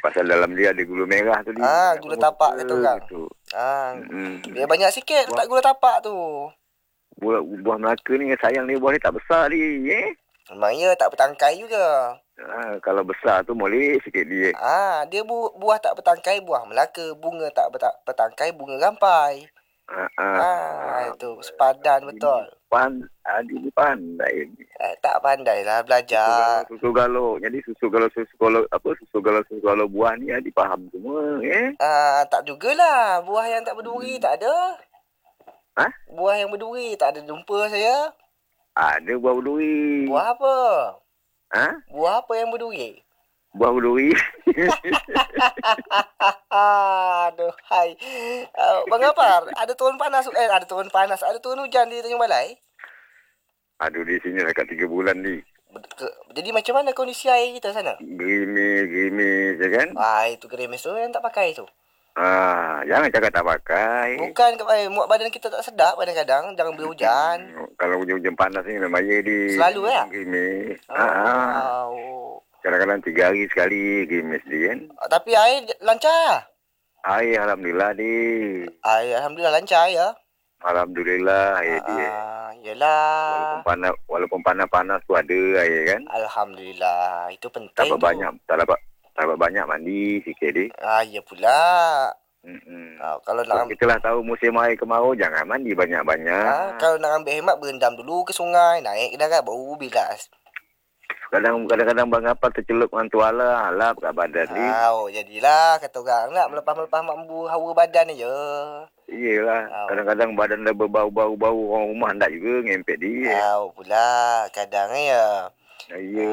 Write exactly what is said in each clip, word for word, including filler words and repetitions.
pasal dalam dia ada gula merah tu. Ah, gula tapak kata orang. Gitu. Ah, Mm-mm. biar banyak sikit letak gula tapak tu. Buah, buah Melaka ni sayang ni buah ni tak besar ni. Eh? Memang ya tak bertangkai juga. Ha, kalau besar tu molek sikit dia. Ah, dia bu- buah tak bertangkai, buah Melaka. Bunga tak berta- bertangkai, bunga rampai. Ha, ha. Ah, itu sepadan betul. Pan, Adi ni pandai ni. Eh, tak pandai lah belajar. Susu galuk. Jadi susu galuk susu galuk apa susu galuk susu galuk buah ni Adi faham semua, eh? Ah, tak jugalah. Buah yang tak berduri tak ada. Ha? Buah yang berduri tak ada jumpa saya. Ada buah berduri. Buah apa? Ha? Buah apa yang berduri? Buah berduri. Aduh, hai. Uh, Bang Gafar, ada turun panas eh ada turun panas, ada turun hujan di Tanjung Balai? Aduh, di sini dekat tiga bulan ni. Ke- Jadi macam mana kondisi air kita sana? Gerimis, gerimis je kan? Ah, itu gerimis tu yang tak pakai tu. Ah, jangan cakap tak pakai. Bukan eh, muat badan kita tak sedap kadang-kadang, jangan bila hujan. Hmm, kalau hujan-hujan panas ni memang ya di Selalu ya? gerimis. Oh. Ah, Oh. kadang-kadang tiga hari sekali gerimis dia kan. Ah, tapi air lancar. Air alhamdulillah di. Air alhamdulillah lancar ya. Alhamdulillah air dia. Ah, yalah. Walaupun panas, walaupun panas-panas tu ada air kan. Alhamdulillah, itu penting. Tak tu. banyak, tak dapat tak dapat banyak mandi sikit dia. Ah, ya pula. Hmm. Ah, kalau Kalau nak kita lah tahu musim air kemarau jangan mandi banyak-banyak. ah, kalau nak ambil hemat berendam dulu ke sungai, naik ke darat baru bilas. Kadang kadang-kadang bang apa tercelup dengan tuala halap kat badan ni. Ah, oh, jadilah kata orang nak melepas-melepas mampu hawa badan je. Iyalah, Oh. kadang-kadang badan dah berbau-bau-bau orang rumah hendak juga ngempet dia. Ah, oh, pula kadang ya. Ya.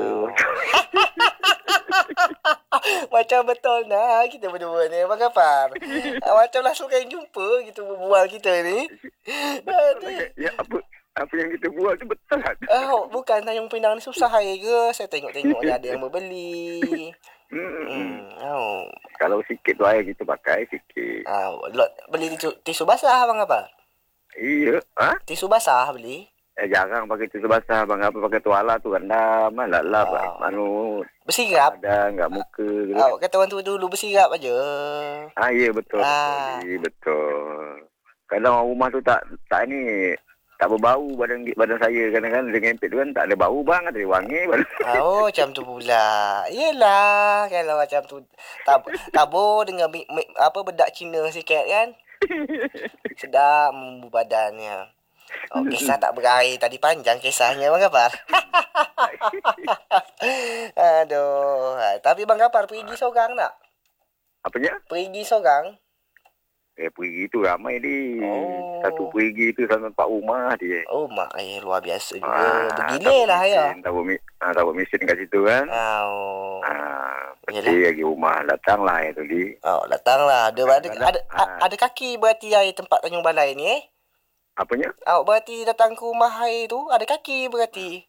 Macam betul nah kita berdua ni Abang Gafar. Ah, macam langsung kali jumpa gitu berbual kita ni. Aduh. Ya apa apa yang kita buat tu betul tak? Oh, bukan Tanjung Pinang ni susah air ke? Saya tengok-tengok ni ada yang berbeli. Hmm. Hmm. Oh. Kalau sikit tu air kita pakai sikit. Ah, lot beli tisu, tisu basah Abang Gafar. Iya, ha? Tisu basah beli. Eh jarang pakai tisu basah bang apa pakai tuala tu rendam lah lap Oh. anu Bersirap. ada enggak muka gitu. Oh, kata orang tu dulu bersirap aja. Ah ya betul Ah. betul, betul. Kadang orang rumah tu tak tak ni tak berbau badan badan saya kadang-kadang dengan empit tu kan tak ada bau bang ada wangi badan. Oh, macam tu pula. Yelah, kalau macam tu tab tabur dengan mi, mi, apa bedak Cina sikit kan. Sedap membu badannya. Oh, kisah tak berakhir tadi panjang kisahnya Bang Gafar. Aduh. Tapi Bang Gafar pergi seorang tak? Apanya? Pergi seorang? Eh pergi tu ramai di. Oh. Satu pergi tu sampai empat rumah dia. Oh, mak eh luar biasa juga. Ah, Bergila lah ya. Tahu ah, tahu mesin kat situ kan. Oh. Ah, Yalah. peti lagi rumah datanglah air tu di. Oh, datanglah. Ada ada Kadang-kadang, ada, ada, ah. ada kaki berarti air tempat Tanjung Balai ni eh? Apanya? Awak berarti datang ke rumah air tu ada kaki berarti.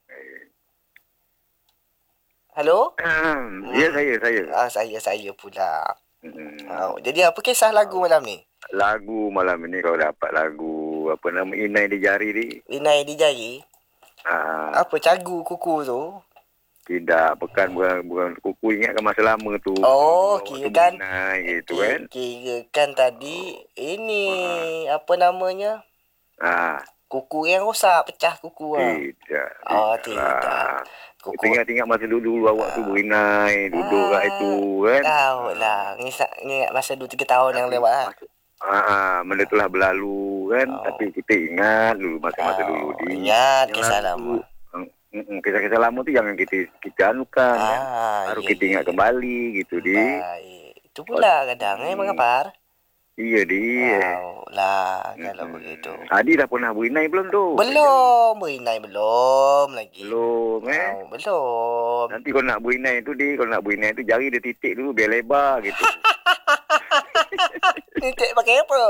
Halo? Hmm, ya saya saya. Ah, saya saya pula. Hmm. Oh, jadi apa kisah lagu malam ni? Lagu malam ini kau dapat lagu apa nama Inai di Jari di. Inai di jari. Ah, Apa cagu kuku tu? tidak, bukan bukan bukan kuku ingatkan masa lama tu. Oh, Waktu kira kan. Inai gitu Kira, kan. kira kan tadi ini apa namanya? Ah, Kuku yang rosak, pecah kuku ah. tidak. Oh, tidaklah. tidak. Kuku. Ingat-ingat masa dulu awak tu berinai, duduk kat itu kan. Tahu lah. Ingat, ingat masa dua tiga tahun yang lewat ah. Ah, ah, benda tu lah berlalu kan. Oh. Tapi kita ingat dulu masa-masa Oh, dulu di. ingat yang kisah lalu lama. tu, mm, mm, kisah-kisah lama tu jangan kita kita anukan kan. Ah, Baru iya, kita iya, ingat iya. kembali gitu di. Baik. Itu pula kadang eh Bang Gafar. Iya di. Tahu lah kalau Mm-mm. begitu. Adi dah pernah berinai belum tu? Belum berinai belum lagi. Belum eh. Tahu, belum. Nanti kau nak berinai tu di, kau nak berinai tu jari dia titik dulu biar lebar gitu. Titik pakai apa?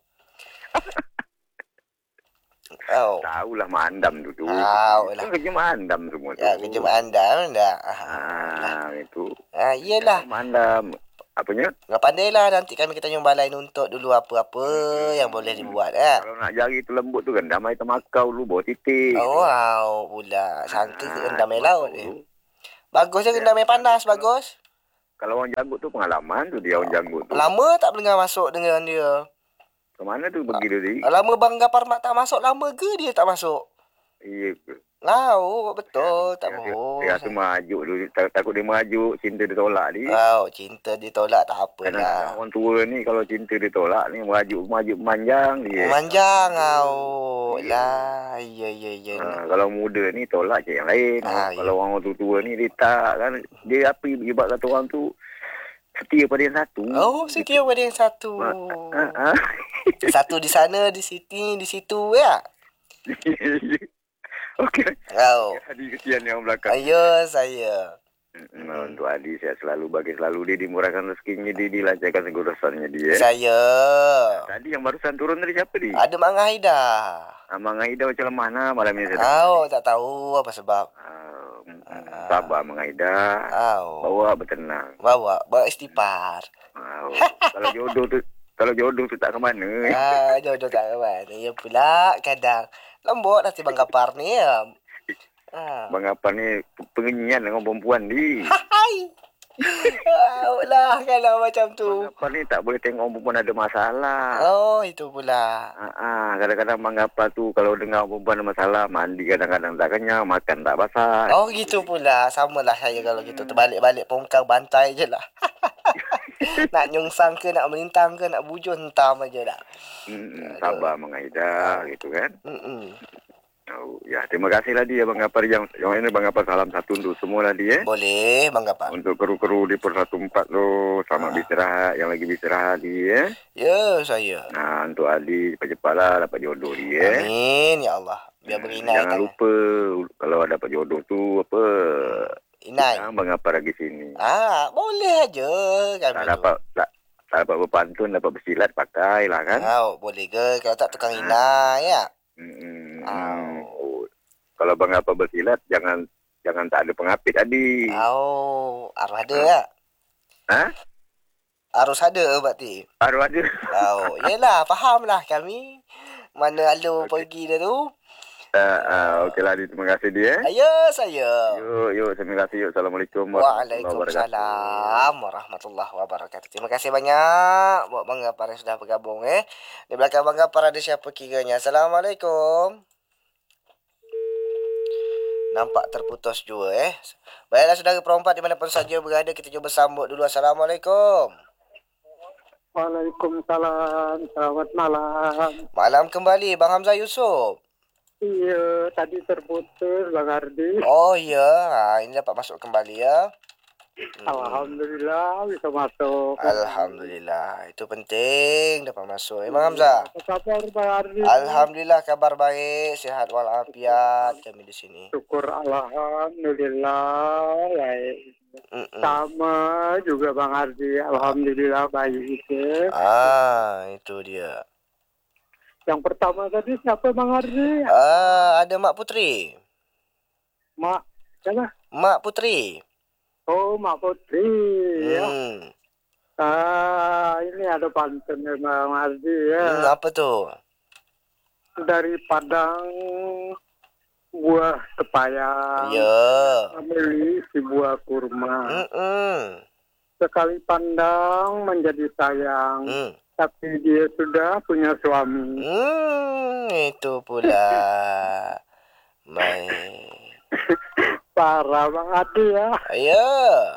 Oh. Tahulah mak andam tu tu. Tahu lah. Kan kerja mak andam semua tu. Ya, kerja anda dah. Ah, itu. Ah, iyalah. Mak andam. Apanya? Enggak pandailah nanti kami kita Tanjung Balai nuntut dulu apa-apa yang boleh dibuat eh. Kalau nak jari tu lembut tu kan damai temakau dulu bawa titik. Oh, wow, pula. Sangka ke Ah, rendam air laut tu. eh. Bagus je rendam air panas, bagus. kalau orang janggut tu pengalaman tu dia orang janggut tu. Lama tak dengar masuk dengan dia? Kemana tu pergi tu tadi? Lama Bang Gapar mak tak masuk, lama ke dia tak masuk? Iya ke? Tahu, betul, tak Dia, bohong. dia rasa merajuk tu. Tak- Takut dia merajuk, cinta dia tolak ni. Oh, cinta ditolak tak Kadang-kadang apalah. orang tua ni kalau cinta dia tolak ni merajuk, merajuk panjang dia. Manjang kau. Lah, iya iya iya. Ha, kalau muda ni tolak je yang lain. Ah, Kalau orang tua-tua ni dia tak kan. Dia apa ibarat kata orang tu setia pada yang satu. Oh, setia pada yang satu. Ha, ha. Satu di sana, di sini, di situ ya. Okey. Oh. Adi kesian yang belakang. Ayo saya. Hmm, untuk Adi sihat selalu, bagi selalu dia dimurahkan rezekinya, dia dilancarkan segala urusannya dia. Saya. Tadi yang barusan turun dari siapa dia? Ada Mak Haida. Abang Aida macam lemah nah malam ni saya. Oh, tak tahu apa sebab. Uh, uh, sabar Abang Aida. Oh. Bawa bertenang. Bawa, bawa istighfar. Uh, kalau jodoh tu kalau jodoh tu tak ke mana. Ah, jodoh tak kawan. Ya pula kadang lembut hati Bang Gapar ni ya. Ah. Bang apa ni pengenyian dengan perempuan ni. Hai. Ah, lah kalau macam tu. Bang apa ni tak boleh tengok perempuan ada masalah. Oh, itu pula. Ah, ah, kadang-kadang Bang apa tu kalau dengar perempuan ada masalah, mandi kadang-kadang tak kenyang, makan tak basah. Oh, gitu pula. Samalah saya kalau gitu. Terbalik-balik pongkang bantai je lah. Nak nyungsang ke, nak melintang ke, nak bujur, hentam aja dah. Hmm, sabar Bang Aida gitu kan. Mm-mm. Oh, ya, terima kasihlah dia Bang Gapar yang yang ini Bang Gapar salam satu untuk semua lah dia. Boleh, Bang Gapar. Untuk kru-kru di Pur satu empat tu, selamat Ah. beristirahat, yang lagi beristirahat dia. Ya, saya. Nah, untuk Adi cepat-cepatlah dapat jodoh dia. Amin, ya Allah. Biar Hmm, berinai. Jangan lupa kalau dapat jodoh tu apa? Inai. Nah, Bang Gapar lagi sini. Ah, boleh aja kami Tak tu. dapat tak, tak dapat berpantun, dapat bersilat pakailah kan. Oh, boleh ke? Kalau tak tukang inai ya. Hmm, Oh. oh. Kalau Bang Gapar bersilat jangan jangan tak ada pengapit Adi. Oh, harus ada ya. Ha? Harus ada berarti. Baru ada. Oh, yelah, fahamlah kami. Mana alu Okey. pergi dia tu. Uh, uh, Okeylah Adi, terima kasih dia. Ayo saya. Yuk, yuk, terima kasih. Yuk, Assalamualaikum warahmatullahi wabarakatuh. Waalaikumsalam warahmatullahi wabarakatuh. Terima kasih banyak buat Bang Gapar yang sudah bergabung eh. Di belakang Bang Gapar ada siapa kiranya? Assalamualaikum. Nampak terputus juga eh. Baiklah saudara perempat dimanapun saja berada, kita cuba sambut dulu. Assalamualaikum. Waalaikumsalam, selamat malam. Malam kembali Bang Hamzah Yusof. Iya, tadi terputus Bang Ardi. Oh ya, ha, ini dapat masuk kembali ya. Hmm. Alhamdulillah bisa masuk. Alhamdulillah, itu penting dapat masuk. Eh, Bang Hamzah. Apa kabar Bang Ardi? Alhamdulillah kabar baik, sehat walafiat kami di sini. Syukur alhamdulillah baik. Mm-mm. Sama juga Bang Ardi, alhamdulillah baik itu. Ah, itu dia. Yang pertama tadi siapa Bang Ardi? Ah, ada Mak Putri. Mak, siapa? Mak Putri. Oh, Mak Putri. Ya. Hmm. Ah, ini ada pantun ya Bang Ardi hmm. ya. Apa tu? Dari Padang buah pepaya. Ya. Beli si buah kurma. Mm-mm. Sekali pandang menjadi sayang. Hmm. Tapi dia sudah punya suami. Hmm, itu pula. Baik. Parah Bang Ardi ya. Ayo.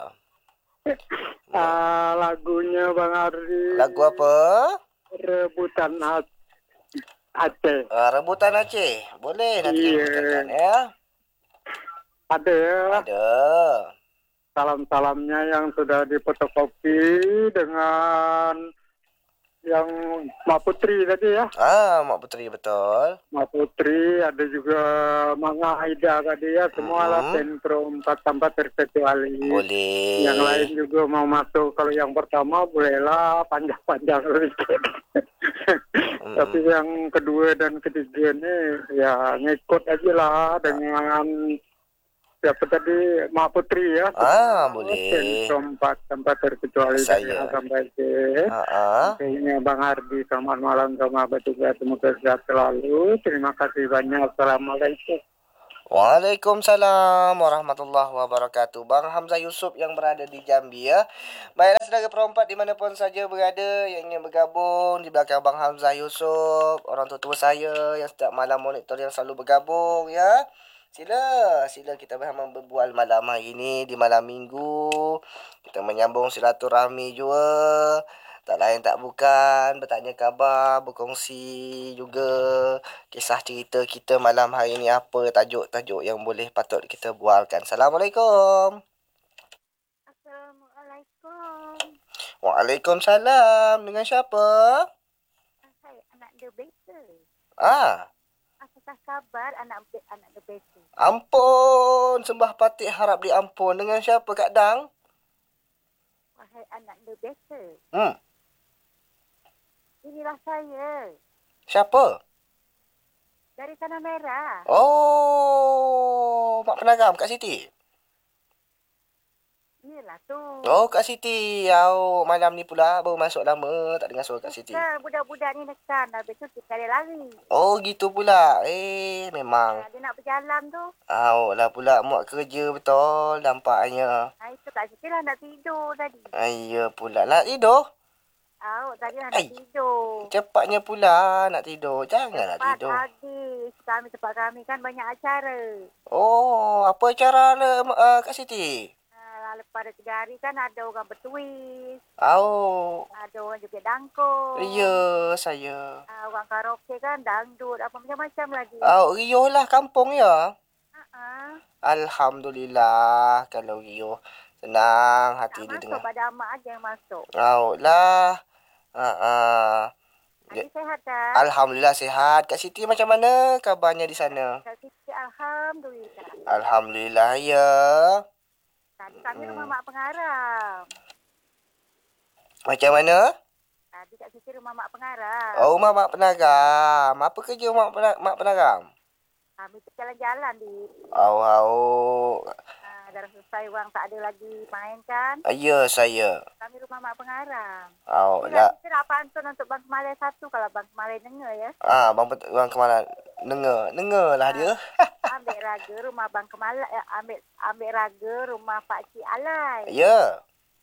Ah, lagunya Bang Ardi. Lagu apa? Rebutan Ac- Aceh. Ah, rebutan Aceh. Boleh nanti Iya. kita ya. Ada ya. Ada. Salam-salamnya yang sudah difotokopi dengan yang Mak Putri tadi ya. Ah, Mak Putri betul. Mak Putri, ada juga Manga Aida tadi ya. Semua lah Mm-hmm. sentro empat tanpa terkecuali. Boleh. Yang lain juga mau masuk. Kalau yang pertama bolehlah panjang-panjang sedikit. Tapi yang kedua dan ketiga ini ya ngikut aja lah dengan siapa tadi Mak Putri ya. Ah, boleh. Sentro empat tanpa terkecuali. Saya. Dari sampai ke. Ah, ah. Kayaknya Bang Ardi, selamat malam sama Batu juga, semoga sehat selalu. Terima kasih banyak. Assalamualaikum. Waalaikumsalam warahmatullahi wabarakatuh. Bang Hamzah Yusof yang berada di Jambi ya. Baiklah saudara perempat dimanapun saja berada yang ingin bergabung di belakang Bang Hamzah Yusof, orang tua saya yang setiap malam monitor yang selalu bergabung ya. Sila, sila kita bersama berbual malam hari ini di malam minggu. Kita menyambung silaturahmi juga. Tak lain tak bukan bertanya khabar, berkongsi juga kisah cerita kita malam hari ini apa tajuk-tajuk yang boleh patut kita bualkan. Assalamualaikum. Assalamualaikum. Waalaikumsalam. Dengan siapa? Hai, anak The Baker. Ah, Apakah kabar anak anak The Baker? ampun. Sembah patih harap diampun. Dengan siapa Kak Dang? Wahai anak The Baker. Hmm. Inilah saya. Siapa? Dari Tanah Merah. Oh, Mak Penagam Kak Siti. Iyalah tu. Oh, Kak Siti. Oh, malam ni pula baru masuk lama tak dengar suara Kak Siti. Bukan, budak-budak ni nekan. Habis tu kita dia lari. Oh, gitu pula. Eh, memang. Ha, dia nak berjalan tu. Awak lah pula muat kerja betul nampaknya. Ha, itu Kak Siti lah nak tidur tadi. Iya pula nak tidur. Awak tadi lah nak Ai. tidur. Cepatnya pula nak tidur. Janganlah Cepat tidur. habis. Kami tempat kami kan banyak acara. Oh, apa cara uh, Kak Siti? Ha, lepas ada tiga hari kan ada orang bertuis. Oh, Ada orang juga dangkung. iya saya. Uh, orang karaoke kan dangdut apa macam-macam lagi. Oh, Rio lah kampung ya. Uh-uh. Alhamdulillah kalau Rio. Senang hati Tak dia masuk dengar. pada amak aja yang masuk. Oh lah. Ha uh, Nanti sehat kan? Alhamdulillah sihat. Kak Siti macam mana kabarnya di sana? Kak Siti Alhamdulillah. Alhamdulillah ya. Tadi kami Hmm. rumah mak pengarang. Macam mana? Tadi Kak Siti rumah mak pengarang. Oh, mak mak penagam. Apa kerja mak pena- mak penagam? Kami tu jalan-jalan di. Au au. Uh, dah selesai orang tak ada lagi main kan? Ya saya. Kami rumah mak pengarang. Au Jadi lah. Kak Siti nak pantun untuk Bang Kemalai satu kalau Bang Kemalai dengar ya. Ah, bang pet- bang kemana? Dengar, dengar lah dia. Ambil raga rumah Bang Kemalai. Eh, ambil ambil raga rumah Pak Cik Alai. Ya.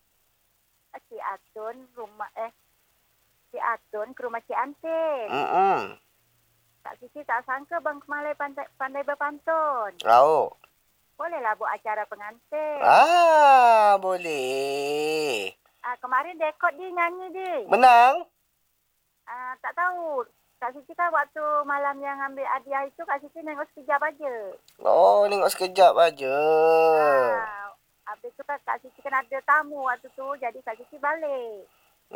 Cik Atun rumah eh Cik Atun ke rumah Cik Antin. Hmm. Kak Siti tak sangka Bang Kemalai pandai, pandai berpantun. Au. Bolehlah buat acara pengantin. Ah, boleh. Ah, kemarin rekod dia nyanyi dia. Menang? Ah, tak tahu. Kak Siti kan waktu malam yang ambil hadiah itu Kak Siti nengok sekejap aja. Oh, tengok sekejap aja. Ah, habis tu kan Kak Siti kan ada tamu waktu tu. Jadi Kak Siti balik.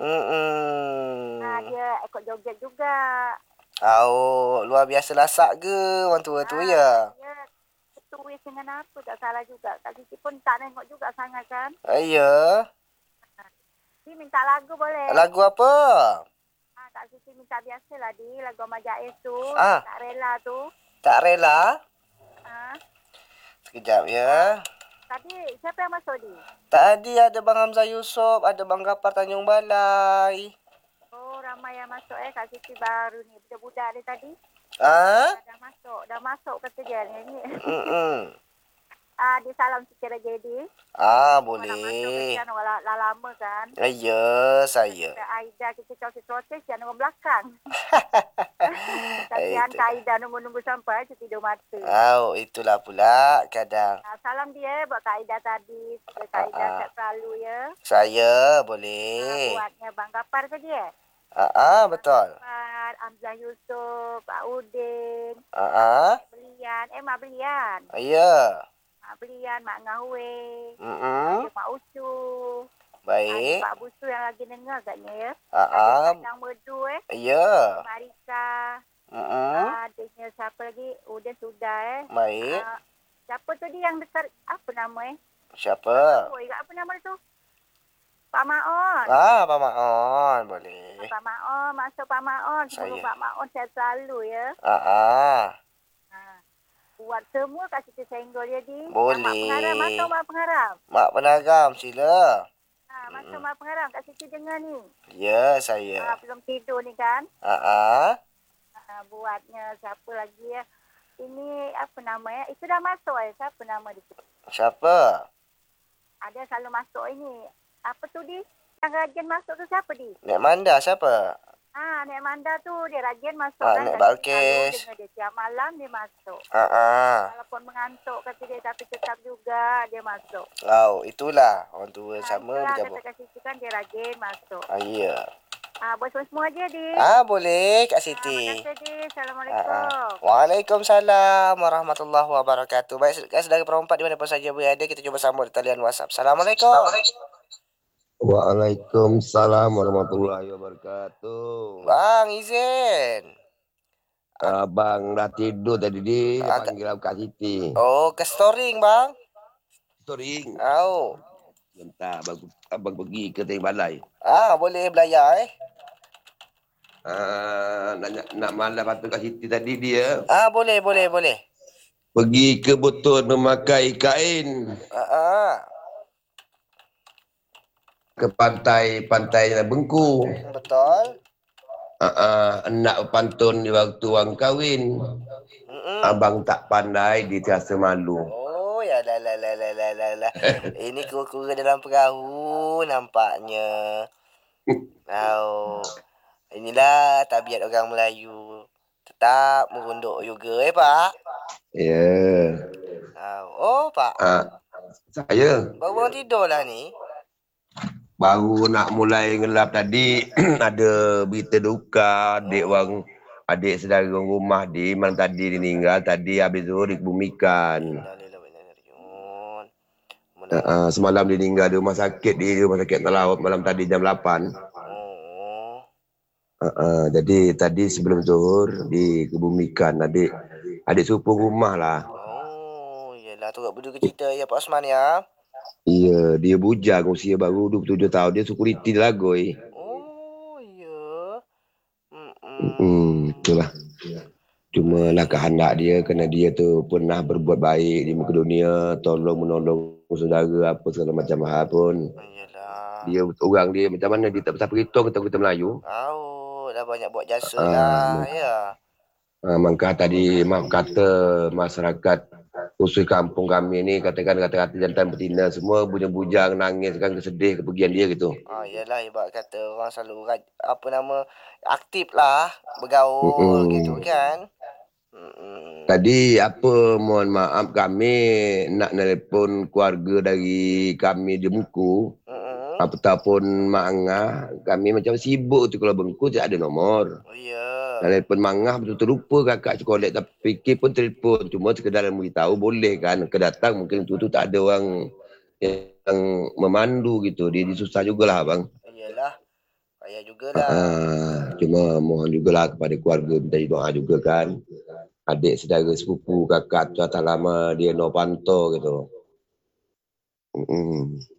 Hmm. Ah, dia ikut joget juga. Oh, luar biasa lasak ke orang tua tu ya? Dia tulis dengan apa tak salah juga. Kak Siti pun tak nengok juga sangat kan. Ah, ya. Dia minta lagu boleh. Lagu apa? Ah, Kak Siti minta biasalah di lagu Ahmad Jais tu. Ah. Tak rela tu. Tak rela? Ah. Sekejap ya. Tadi siapa yang masuk di? Tadi ada Bang Hamzah Yusof, ada Bang Gapar Tanjung Balai. Oh, ramai yang masuk eh. Kak Siti baru ni. Budak-budak dia tadi. Ah? Dah masuk. Dah masuk kata dia ni. Hmm. Ah, dia salam secara jadi. Ah, Orang nak masuk boleh. kesian orang dah lama kan. Ah, ya, saya. Kata Aida kita coset-coset sian orang belakang. Kasihan Itu. Kak Aida nunggu-nunggu sampai tu tidur mata. Oh, itulah pula kadang. Ah, salam dia buat Kak Aida tadi. Kak Aida Ah, ah. siap selalu ya. Saya Ah, boleh. buatnya Bang Gapar tadi eh. Ah, ah betul. Gapar, Hamzah Yusof, Pak Udin, Ah, ah. Belian. Eh, Mak Belian. Ya. Mak Belian, Mak Ngahwe. Hmm. Ada Mak Ucu. Baik. Ada Pak Busu yang lagi dengar agaknya ya. Ah, Ada ah. Kandang Merdu eh. Ya. Marika. Hmm. Adanya siapa lagi? Udah sudah eh. Baik. Ah, siapa tu dia yang dekat, apa nama eh? Siapa? Oh, ingat apa nama dia tu? Pak Maon. Ah, Pak Maon. Boleh. Pak Maon, masuk Pak Maon. Sebelum Saya. Pak Maon saya selalu ya. Ah, ah. Ha. Buat semua kat situ senggol dia di. Boleh. Mak pengarang, masuk Mak pengarang. Mak Penagam, sila. Ha, masuk Mak pengarang kat situ dengar ni. Ya, Ha, saya. belum tidur ni kan. Ah, ah. Ha, buatnya siapa lagi ya? ini apa namanya? Itu dah masuk eh. Siapa nama dia? Siapa? Ada selalu masuk ini. Apa tu di? Yang rajin masuk tu siapa di? Nek Manda siapa? Ah, Nek Manda tu dia rajin masuk Ah, kan. Nek Kata Balkis. selalu dengar dia tiap malam dia masuk. Ah, ah. Walaupun mengantuk kata dia tapi tetap juga dia masuk. Oh, itulah. Orang tua Ah, sama itulah bergabung. kata Kak Siti kan dia rajin masuk. Ah, ya. Ah, buat semua aja di. Ah, boleh Kak Ah, Siti. makasih di. Ah, Assalamualaikum. ah. Waalaikumsalam warahmatullahi wabarakatuh. Baik, saudara perempat di mana pun saja berada, kita cuba sambung di talian WhatsApp. Assalamualaikum. Waalaikumsalam warahmatullahi wabarakatuh. Bang Izin. Abang dah tidur tadi dia Ah, panggil aku Kak Siti. Oh, ke storing bang. Sorry. Oh. Bentar abang, abang pergi ke Teng Balai. Ah, boleh belayar eh. Ah, nak nak malam patut Kak Siti tadi dia Ah, boleh, boleh, boleh. pergi ke butut memakai kain Ah, ah. ke pantai pantai Bengku. Betul. Ah, ah, nak pantun di waktu wang kahwin. Mm-mm. Abang tak pandai, dia terasa malu. Oh, ya lah lah lah lah lah lah lah. Ini kura-kura dalam perahu nampaknya. Oh. Inilah tabiat orang Melayu. Tetap merunduk juga eh, Pak. Ya. Oh, Pak. Ah, saya Baru orang tidur lah ni. baru nak mulai ngelap tadi ada berita duka adik wang adik saudara orang rumah di malam tadi dia meninggal tadi habis tu dikebumikan. Uh, semalam dia meninggal di rumah sakit di rumah sakit Talaut malam tadi jam lapan. Oh. Uh, uh, jadi tadi sebelum zuhur dikebumikan adik adik sepupu rumah lah. Oh, iyalah tu berduka cita ya Pak Osman ya. Iya, dia bujang usia baru dua puluh tujuh tahun, dia security di Lagoi. Oh, iya. Hmm, mm, itulah. Cuma nak kehendak dia kerana dia tu pernah berbuat baik di muka dunia, tolong menolong saudara apa segala macam hal pun. Iyalah. Dia orang dia macam mana dia tak pasal perhitung kata kita Melayu. Oh, dah banyak buat jasa Ah, lah ya. Uh, maka tadi maaf kata masyarakat khusus kampung kami ni katakan kata-kata jantan betina semua bujang-bujang nangis kan kesedih kepergian dia gitu. Ah, iyalah ibarat kata orang selalu raj- apa nama aktif lah bergaul Mm-mm. gitu kan. Mm-mm. Tadi apa mohon maaf kami nak nelpon keluarga dari kami di Bengku Mm-mm. ataupun Mak Angah kami macam sibuk tu kalau Bengku tak ada nomor. Oh iya. Dan telefon Mangah betul-betul lupa kakak sekolah tak fikir pun telefon cuma sekadar memberitahu boleh kan kedatang mungkin tu tu tak ada orang yang memandu gitu dia, dia susah jugalah bang. Iyalah. Payah jugalah. Uh, cuma mohon jugalah kepada keluarga minta doa juga kan adik saudara sepupu kakak tu atas lama dia no panto gitu. Mm.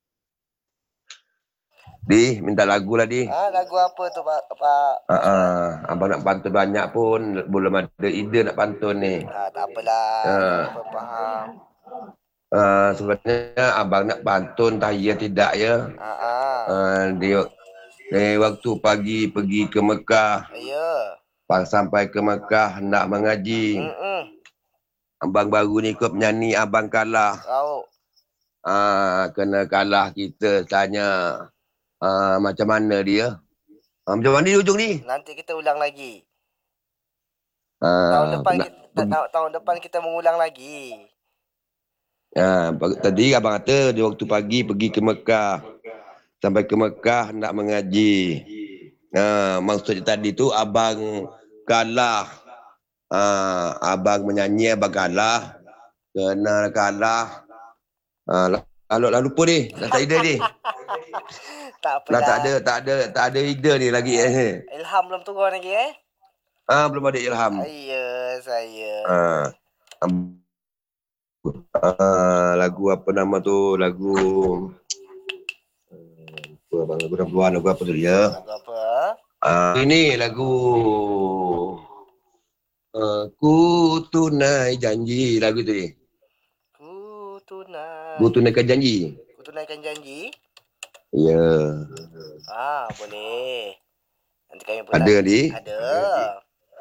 Di minta lagu lah di. Ah, lagu apa tu Pak? Pak? Uh, uh, abang nak pantun banyak pun belum ada ide nak pantun ni. Ah, tak apalah. Uh, Apa faham. uh, sebenarnya abang nak pantun tahiyah tidak ya. Ah, ah. Uh, dia eh, waktu pagi pergi ke Mekah. Ya. Pas sampai ke Mekah nak mengaji. Mm-mm. Abang baru ni ikut menyanyi abang kalah. Tahu. Ah, kena kalah kita tanya ah, macam mana dia. Ah, macam mana di ujung ni? Nanti kita ulang lagi. Ah, Tahun depan nak, kita tahun, tahun depan kita mengulang lagi. ah, tadi abang kata dia waktu pagi pergi ke Mekah. Sampai ke Mekah nak mengaji. Ah, maksudnya tadi tu abang kalah. Ah, abang menyanyi abang kalah. Kena kalah. Ah, lalu lalu lupa ni. Dah tak ide ni. Tak Dah apalah. tak ada tak ada tak ada ide ni lagi eh. Ilham belum turun lagi eh? Ah, belum ada ilham. Ya, saya. Ah, ah, lagu apa nama tu? Lagu apa abang lagu enam puluhan lagu apa tu dia? Lagu apa? Ah, ini lagu uh, Ku Tunai Janji lagu tu ni. Ku tunai. Ku tunaikan janji. Ku tunaikan janji. Ya. Yeah. Ah, boleh. Nanti kami pun Ada ni? Ada.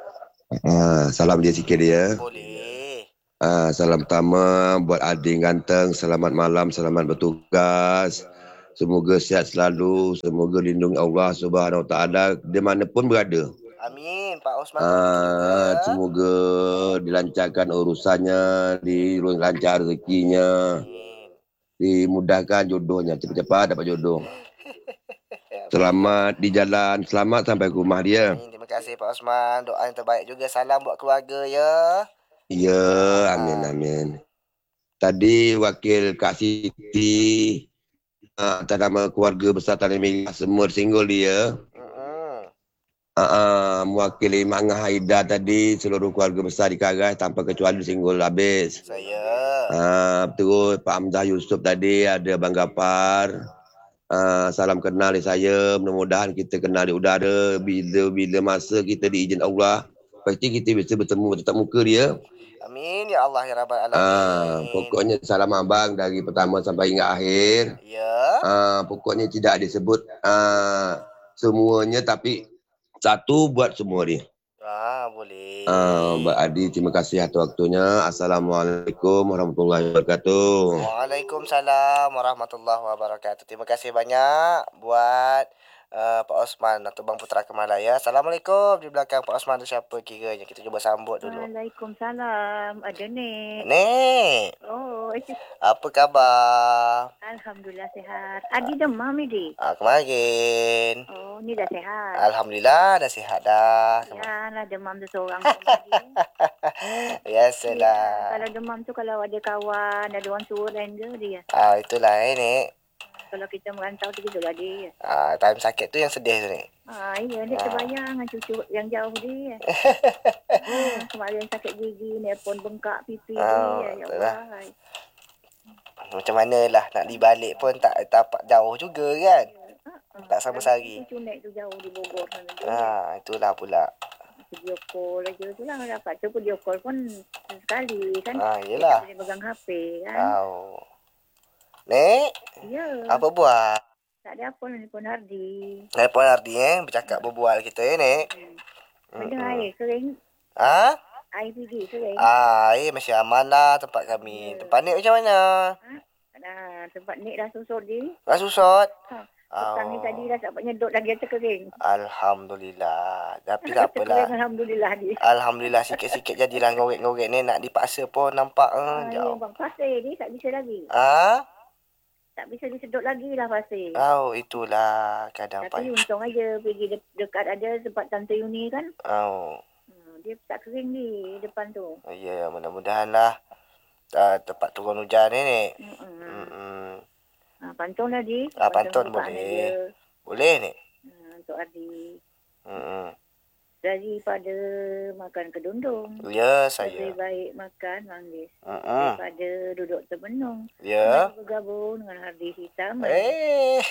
Ah, salam dia sikit dia. Boleh. Ah, salam pertama buat adik ganteng. Selamat malam, selamat bertugas. Semoga sihat selalu. Semoga lindungi Allah Subhanahu Wa Taala di mana pun berada. Amin. Pak Osman pun begitu juga. Ah, semoga dilancarkan urusannya, dilancar rezekinya, Amin. dimudahkan jodohnya, cepat-cepat dapat jodoh. Amin. Selamat di jalan, selamat sampai ke rumah dia. Amin. Terima kasih Pak Osman. Doa yang terbaik juga. Salam buat keluarga ya. Ya, amin Ah. amin. Tadi wakil Kak Siti uh, atas nama keluarga besar Tanah Merah semua singgul dia. Mm-mm. Uh, uh, mewakili Mak Ngah Haida tadi seluruh keluarga besar di Karas tanpa kecuali singgul habis. Saya. Uh, terus Pak Hamzah Yusof tadi ada Bang Gapar. Uh, salam kenal dari saya. Mudah-mudahan kita kenal di udara. Bila-bila masa kita diizin Allah, pasti kita bisa bertemu tetap muka dia. Amin ya Allah ya Rabbal Ah, Alamin. pokoknya salam abang dari pertama sampai hingga akhir. Ya. Ah, pokoknya tidak disebut ah, semuanya tapi satu buat semua dia. Ah, boleh. Ah, Mbak Adi, terima kasih atas waktunya. Assalamualaikum warahmatullahi wabarakatuh. Waalaikumsalam warahmatullahi wabarakatuh. Terima kasih banyak buat uh, Pak Osman atau Bang Putra Kemalaya. Assalamualaikum. Di belakang Pak Osman tu siapa kiranya? Kita cuba sambut dulu. Waalaikumsalam. Ada Nek. Nek, Oh, itu. apa khabar? Alhamdulillah sehat. Adi demam ni. Ah, kemarin. Oh, ni dah sehat. Alhamdulillah dah sihat dah. Ya lah demam tu seorang pun tadi. Biasalah. Ya, kalau demam tu kalau ada kawan, ada orang tua lain ke dia. Ah, itulah eh, Nek. Kalau kita merantau tu gitulah dia. Ah, time sakit tu yang sedih tu, Nek. Ah, iya, dia Ah. terbayang dengan cucu yang jauh dia. Oh, kemarin sakit gigi, ni pun bengkak pipi Ah, dia. Ya itulah. Allah. Macam manalah nak dibalik pun tak tapak jauh juga kan. Ah, Tak sama sehari. Cucu Nek tu jauh di Bogor sana dia. Ah, itulah pula. Video call aja tu lah. Dapat tu video call pun sekali kan. Ah, Dia yelah. tak boleh pegang H P kan. Tahu. Nek, Ya. apa buat? Tak ada apa ni pun Hardi. Nelpon Ardi eh, bercakap berbual kita eh, Nek. Hmm. Benda air kering. Ah? Air pergi kering. Ah, eh masih aman lah tempat kami. Tempat Nek macam mana? Nah, tempat Nek dah susut dia. Dah susut? Ha. Oh. Petang ni tadi dah tak nyedot lagi terkering. Alhamdulillah. Tapi tak apalah. Terkering Alhamdulillah dia. Alhamdulillah sikit-sikit jadilah ngorek-ngorek ni nak dipaksa pun nampak eh, Ah, ya, jauh. bang pasir ni tak bisa lagi. Ah? Tak bisa disedot lagi lah pasir. Oh, itulah kadang Tapi payah. untung aja pergi de- dekat ada tempat Tante Yuni kan. Oh. Hmm, dia tak kering ni depan tu. Ya, mudah-mudahan lah uh, tempat turun hujan ni, Nek. Hmm. Hmm. Ha, pantun lah di. Ah, pantun boleh. Boleh, Nek. Ha, untuk Adi. Hmm. Daripada makan kedundung. Ya, Lebih saya. baik makan manggis. Hmm. Daripada duduk termenung. Ya. Mari bergabung dengan Hardi Hitam. Eh.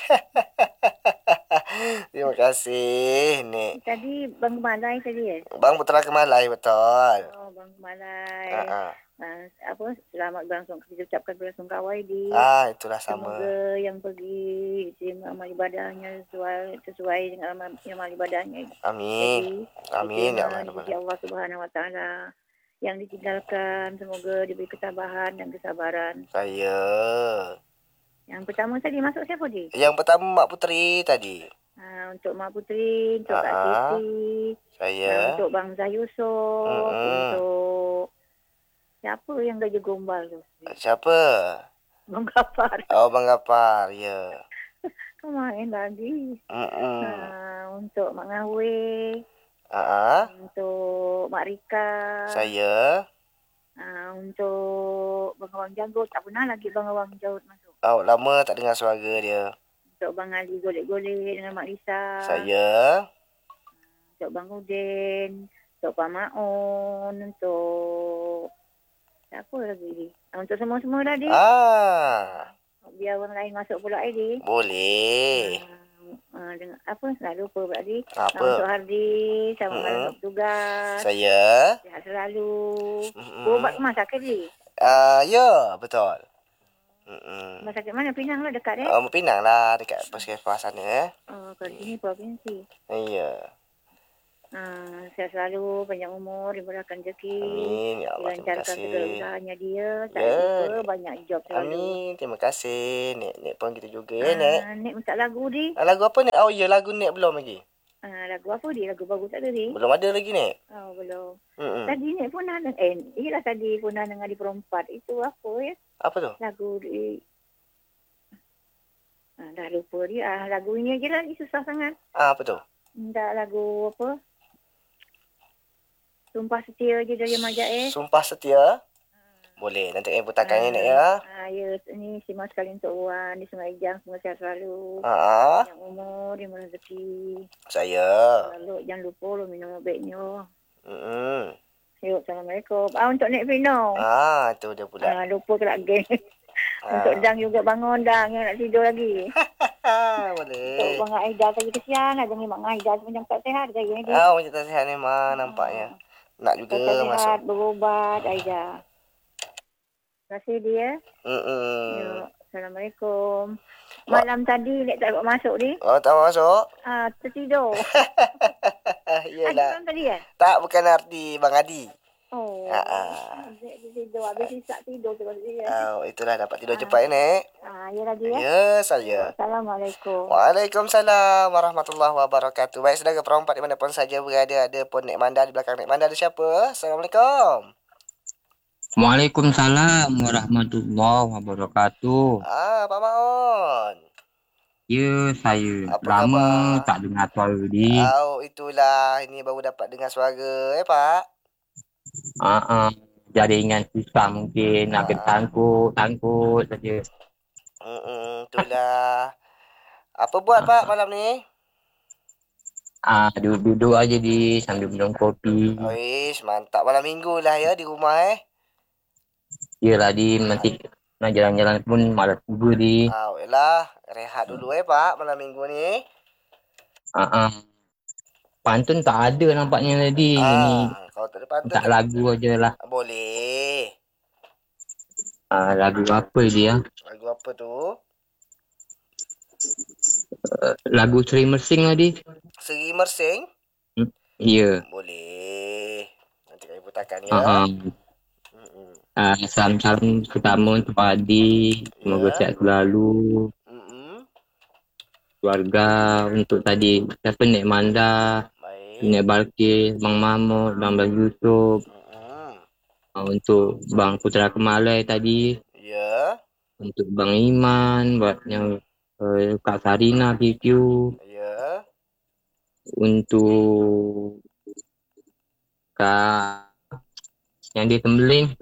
Terima kasih, Nek. Tadi Bang Kemalai tadi eh? Bang Putra Kemalai, betul. Oh, Bang Kemalai. Ah, ah. Uh, apa, selamat berlangsung. Kita ucapkan berlangsungkawa di. Ah, itulah sama. Semoga yang pergi diterima amal ibadahnya sesuai, sesuai dengan amal, amal ibadahnya. Amin. Amin ya Allah. Di sisi Allah Subhanahu Wa Taala. Yang ditinggalkan semoga diberi ketabahan dan kesabaran. Saya. Yang pertama tadi masuk siapa dia? Yang pertama Mak Putri tadi. Ha, untuk Mak Putri, untuk Kak Ah, Siti, Saya. ha, untuk Bang Zayusuf, Mm-mm. untuk siapa yang gaji gombal tu? Siapa? Bang Gafar. Oh, Bang Gapar. Ya. Kemarin tadi. Hmm. Ha, untuk Mak Ngawe, Ah, ah. untuk Mak Rika, Saya. ha, untuk Bang Awang Jagut. Tak pernah lagi Bang Awang Jagut masuk. Oh, lama tak dengar suara dia. Untuk Bang Ali golek-golek dengan Mak Lisa. Saya. Untuk Bang Udin, untuk Pak Maun, untuk siapa lagi ni? Ah, untuk semua-semua dah dia. Ah. Biar orang lain masuk pula I D. Boleh. Ah, dengan apa? Tak lupa pula di. Apa? Untuk Hardi, sama Mm-mm. malam tugas. Saya. Sihat selalu. Mm-mm. Berubat ke rumah sakit ni? Ah, ya, betul. Hmm. Rumah sakit mana? Penang lah dekat eh? Oh, Pinang lah dekat puskesmas sana eh. Oh, kalau sini provinsi. Ya. Ah, sehat selalu, panjang umur, dimurahkan rezeki. Amin. Ya Allah, terima Dilancarkan segala kasih. usahanya dia. Tak Ya, lupa Nek. banyak job selalu. Amin. Terima kasih. Nek, Nek pun gitu juga ya, Nek. Ah, Nek minta lagu di. Ah, lagu apa, Nek? Oh, ya, lagu Nek belum lagi. Ah, lagu apa di? Lagu bagus tak ada di? Belum ada lagi, Nek. Oh, belum. Mm-mm. Tadi Nek pun ada. Eh, iyalah tadi pun ada dengan di perempat. Itu apa ya? Apa tu? Lagu di. Ah, dah lupa dia. Ah, lagu ini aja lah. Ini susah sangat. Ah, apa tu? Tak lagu apa? Sumpah setia je dari Majae. Sumpah setia. Boleh. Nanti kami putarkan, Nek, ya. Ah, ya, ini simak sekali untuk Wan di Sungai Jang. Semoga sehat selalu. Ah, Yang umur, di rezeki. saya. Lalu jangan lupa lu minum obatnya. Mm-mm. Yuk, Assalamualaikum. Ah, untuk Nek Vino. Ah, tu dia pula. Ah, lupa ke lagi. Ah. Untuk Dang juga bangun, Dang. Yang nak tidur lagi. Ah, Untuk boleh. Bang Aida tadi kesian. Ada ni Mak Aida sepanjang tak sehat. Gaya ni. Ah, macam tak sihat ni, Ma. Nampaknya. Nak juga Tak masuk. sehat, berubat, Aida. Terima kasih dia. Mm-mm. Yuk, Assalamualaikum. Malam tadi, Nek tak dapat masuk ni. Oh, tak mau masuk? Ah, tertidur. Ada Yelah. orang tadi kan? Tak, bukan arti Bang Adi. Oh. Ah, ah. Dia tidur. Habis isak tidur tu dia. Oh, itulah dapat tidur cepat, Nek. Ah, ya lagi ya. Ya, saya. Assalamualaikum. Waalaikumsalam warahmatullahi wabarakatuh. Baik, saudara perempat di mana pun saja berada. Ada pun Nek Manda di belakang Nek Manda. Ada siapa? Assalamualaikum. Waalaikumsalam warahmatullahi wabarakatuh. Ah, Pak Maon. Ya, saya Apa lama khabar? tak dengar suara dia. Oh, itulah. Ini baru dapat dengar suara, eh, Pak. Ah, ah, jaringan susah mungkin nak kena tangkut, tangkut saja. Mm-mm, itulah. Apa buat, Pak, malam ni? Ah, duduk-duduk aja di sambil minum kopi. Oish, mantap. Malam minggu lah ya di rumah, eh. Yalah di nanti nak jalan-jalan pun malas juga di. Ah, yelah. Rehat dulu, eh, Pak, malam minggu ni. Ah, ah. Pantun tak ada nampaknya tadi. Ini Ah, kalau tak ada pantun, tak lagu aja lah. boleh. Ah, lagu apa dia? Lagu apa tu? Uh, lagu Seri Mersing tadi. Seri Mersing? Ya. Boleh. Nanti kami putarkan ya. Ah, ah. Mm-mm. Ah, salam-salam pertama untuk Pak Adi. Semoga Ya. sihat selalu. Mm-mm. Keluarga untuk tadi siapa Nek Manda, Baik. Nek Balkis, Bang Mahmud, Bang Bang Yusuf. Mm-mm. Ah, untuk Bang Putra Kemalai tadi, Ya. untuk Bang Iman, buat yang uh, Kak Sarina P Q, Ya. untuk Kak yang di Tembeling,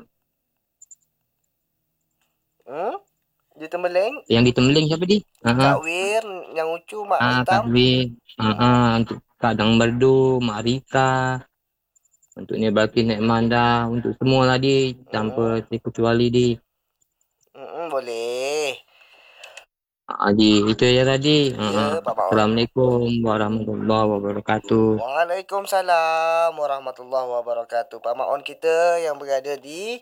Hmm? Di Tembeling? yang di Tembeling siapa di? Kak Ah, Wir, yang ucu, Mak ah, Kak Hitam. Dwi, ah, ah, untuk Kak Dang Berdu, Mak Rita, untuk Nek Balkis, Nek Manda, untuk semua lah di, tanpa terkecuali di. Mm-mm, boleh. Ah, di itu ya tadi. Ya, Ah, Pak Maon. Assalamualaikum warahmatullahi wabarakatuh. Waalaikumsalam warahmatullahi wabarakatuh. Pak Maon kita yang berada di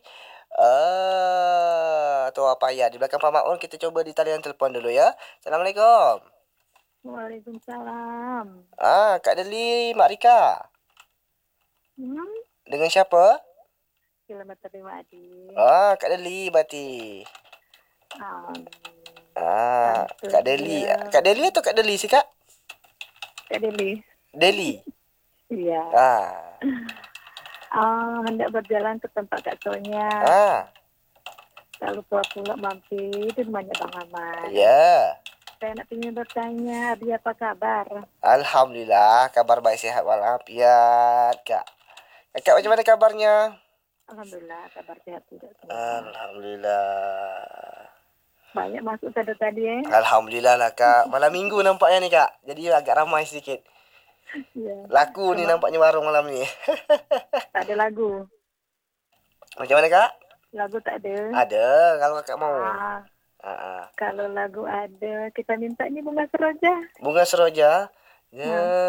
uh, Tua Payah. Di belakang Pak Maon kita cuba di talian telefon dulu ya. Assalamualaikum. Waalaikumsalam. Ah, Kak Deli, Mak Rika. Hmm? Dengan siapa? Kilometer lima Adi. Ah, Kak Deli berarti. Ah, Ah, Betul Kak Deli. dia. Kak Deli atau Kak Deli sih, Kak? Kak Deli. Deli. Iya. Ah. Ah, hendak berjalan ke tempat Kak Sonya. Ah, Tak lupa pula mampir di rumahnya Bang Ahmad. ya. Saya nak ingin bertanya, Abi apa kabar? Alhamdulillah, kabar baik sehat walafiat, Kak. Kak macam mana kabarnya? Alhamdulillah, kabar sehat tidak semua. Alhamdulillah. Banyak masuk tadi tadi eh. Alhamdulillah lah, Kak. Malam minggu nampaknya ni, Kak. Jadi agak ramai sedikit. Ya. Laku ni nampaknya warung malam ni. Tak ada lagu. Macam mana, Kak? Lagu tak ada. Ada, kalau Kakak mau. Ah, Ah, ah. kalau lagu ada, kita minta ni bunga seroja. Bunga seroja. Ya.